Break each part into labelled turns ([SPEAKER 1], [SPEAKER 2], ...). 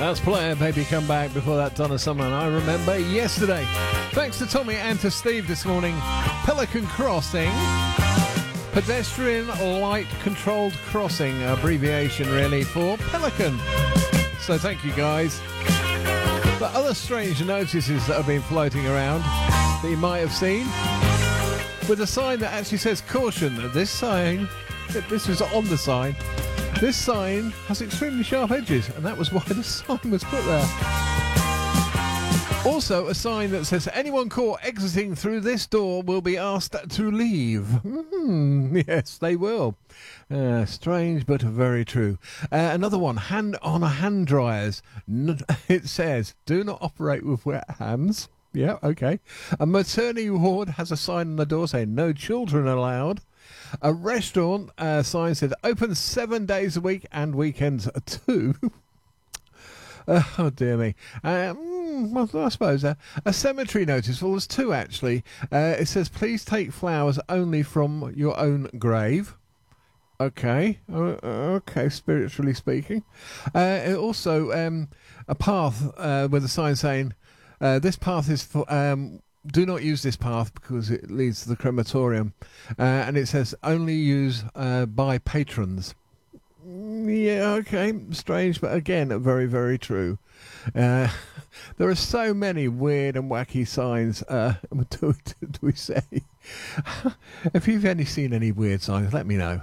[SPEAKER 1] That's Player Baby Come Back. Before that, Donna Summer and I Remember Yesterday. Thanks to Tommy and to Steve this morning. Pelican Crossing. Pedestrian Light Controlled Crossing. Abbreviation really for Pelican. So thank you guys. But other strange notices that have been floating around that you might have seen. With a sign that actually says caution. This sign, this was on the sign. This sign has extremely sharp edges, and that was why the sign was put there. Also, a sign that says anyone caught exiting through this door will be asked to leave. Yes, they will. Strange, but very true. Another one, hand dryers. It says, do not operate with wet hands. Yeah, okay. A maternity ward has a sign on the door saying no children allowed. A restaurant sign said open 7 days a week and weekends too. Oh dear me. Well, I suppose a cemetery notice. Well, there's two actually. It says please take flowers only from your own grave. Okay, okay, spiritually speaking. Also, a path with a sign saying this path is for. Do not use this path because it leads to the crematorium. And it says only use by patrons. Yeah, okay, strange, but again, very, very true. There are so many weird and wacky signs, do we say? If you've seen any weird signs, let me know.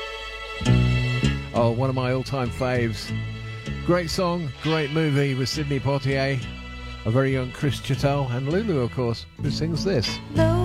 [SPEAKER 1] Oh, one of my all-time faves. Great song, great movie with Sidney Poitier. A very young Chris Chittel and Lulu, of course, who sings this.